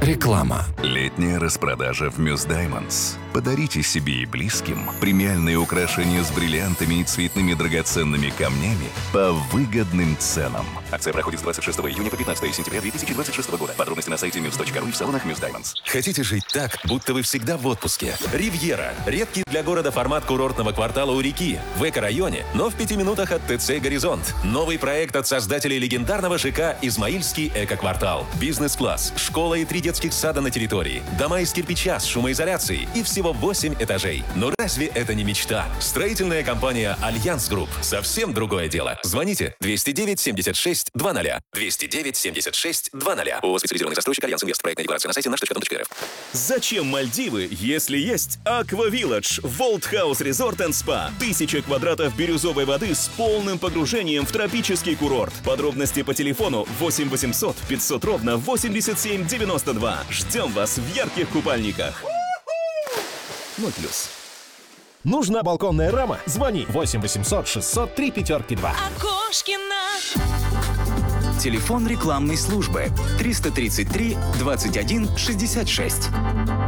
Реклама. Летняя распродажа в Muse Diamonds. Подарите себе и близким премиальные украшения с бриллиантами и цветными драгоценными камнями по выгодным ценам. Акция проходит с 26 июня по 15 сентября 2026 года. Подробности на сайте muse.ru и в салонах Muse Diamonds. Хотите жить так, будто вы всегда в отпуске? Ривьера. Редкий для города формат курортного квартала у реки. В эко-районе, но в 5 минутах от ТЦ «Горизонт». Новый проект от создателей легендарного ЖК «Измаильский эко-квартал». Бизнес-класс, школа и 3 детских сада на территории. Дома из кирпича с шумоизоляцией и всего 8 этажей. Но разве это не мечта? Строительная компания «Альянс Групп». Совсем другое дело. Звоните 209-76-00. 209-76-00. ООО «Специализированный застройщик Альянс Инвест». Проектная декларация на сайте наш.дом.рф. Зачем Мальдивы, если есть Аква Вилледж, Волт Хаус Резорт энд Спа? 1000 квадратов бирюзовой воды с полным погружением в тропический курорт. Подробности по телефону 8 800 500 ровно 87 92. Ждем вас в ярких купальниках. 0+. Нужна балконная рама? Звони 8 800 600 3 5 2. Окошкина. Телефон рекламной службы 333 21 66.